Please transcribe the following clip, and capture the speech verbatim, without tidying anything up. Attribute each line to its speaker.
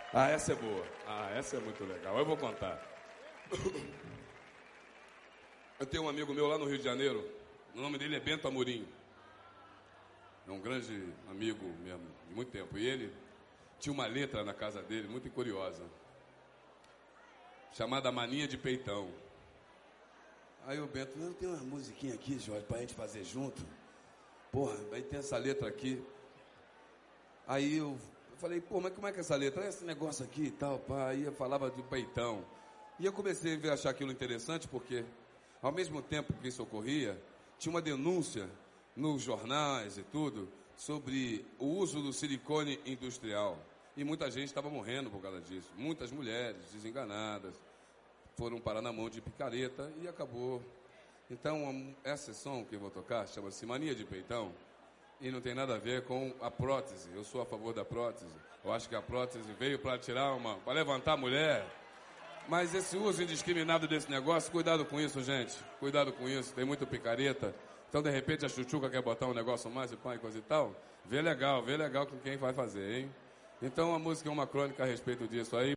Speaker 1: Ah, essa é boa. Ah, essa é muito legal. Eu vou contar. Eu tenho um amigo meu lá no Rio de Janeiro. O nome dele é Bento Amorim. É um grande amigo mesmo, de muito tempo. E ele tinha uma letra na casa dele, muito curiosa, chamada Mania de Peitão. Aí o Bento, não, tem uma musiquinha aqui, Jorge, pra gente fazer junto. Porra, aí tem essa letra aqui. Aí eu, eu falei, pô, mas como é que é essa letra? Esse negócio aqui e tal, pá. Aí eu falava do peitão. E eu comecei a achar aquilo interessante porque, ao mesmo tempo que isso ocorria, tinha uma denúncia nos jornais e tudo sobre o uso do silicone industrial. E muita gente estava morrendo por causa disso. Muitas mulheres desenganadas foram parar na mão de picareta e acabou. Então, essa som que eu vou tocar chama-se Mania de Peitão e não tem nada a ver com a prótese. Eu sou a favor da prótese. Eu acho que a prótese veio para tirar uma, para levantar a mulher. Mas esse uso indiscriminado desse negócio, cuidado com isso, gente. Cuidado com isso, tem muito picareta. Então, de repente, a chuchuca quer botar um negócio mais e pão e coisa e tal. Vê legal, vê legal com quem vai fazer, hein? Então, a música é uma crônica a respeito disso aí.